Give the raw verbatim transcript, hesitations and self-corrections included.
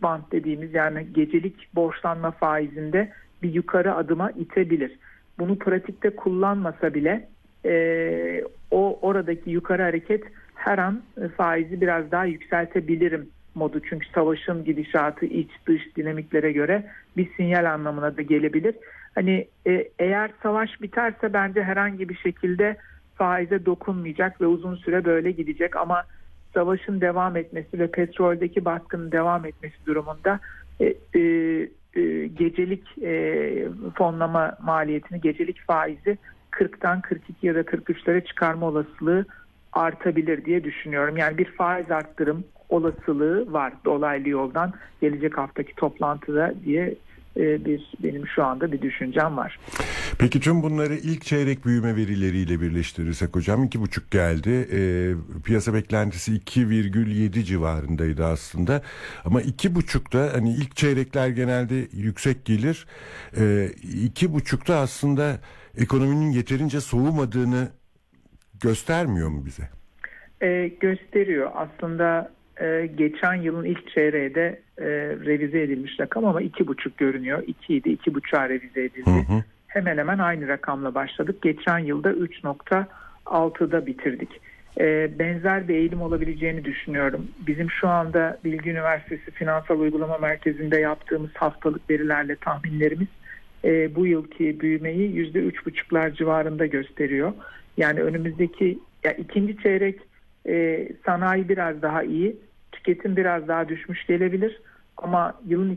band dediğimiz, yani gecelik borçlanma faizinde bir yukarı adıma itebilir. Bunu pratikte kullanmasa bile e, o oradaki yukarı hareket her an faizi biraz daha yükseltebilirim modu. Çünkü savaşın gidişatı iç dış dinamiklere göre bir sinyal anlamına da gelebilir. Hani e, eğer savaş biterse bence herhangi bir şekilde faize dokunmayacak ve uzun süre böyle gidecek, ama savaşın devam etmesi ve petroldeki baskının devam etmesi durumunda e, e, e, gecelik e, fonlama maliyetini, gecelik faizi kırktan kırk iki ya da kırk üçlere çıkarma olasılığı artabilir diye düşünüyorum. Yani bir faiz arttırım olasılığı var dolaylı yoldan gelecek haftaki toplantıda diye e, bir benim şu anda bir düşüncem var. Peki tüm bunları ilk çeyrek büyüme verileriyle birleştirirsek hocam, iki buçuk geldi. E, piyasa beklentisi iki virgül yedi civarındaydı aslında. Ama iki buçukta, hani ilk çeyrekler genelde yüksek gelir. E, iki buçukta aslında ekonominin yeterince soğumadığını göstermiyor mu bize? E, gösteriyor. Aslında e, geçen yılın ilk çeyreği de e, revize edilmiş rakam ama iki buçuk görünüyor. iki idi, iki buçuğa revize edildi. Hı hı. Hemen hemen aynı rakamla başladık. Geçen yılda üç nokta altıda bitirdik. E, benzer bir eğilim olabileceğini düşünüyorum. Bizim şu anda Bilgi Üniversitesi Finansal Uygulama Merkezi'nde yaptığımız haftalık verilerle tahminlerimiz e, bu yılki büyümeyi yüzde üç buçuklar civarında gösteriyor. Yani önümüzdeki ya ikinci çeyrek e, sanayi biraz daha iyi, tüketim biraz daha düşmüş gelebilir. Ama yılın